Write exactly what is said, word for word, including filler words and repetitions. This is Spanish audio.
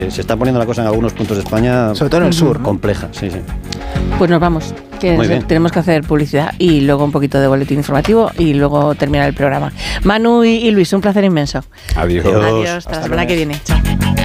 Se está poniendo la cosa en algunos puntos de España, sobre todo en el sur, ¿no? Compleja, sí, sí. Pues nos vamos, que tenemos que hacer publicidad y luego un poquito de boletín informativo y luego terminar el programa. Manu y, y Luis, un placer inmenso. Adiós. Adiós, hasta, hasta la semana lunes. que viene. Chao.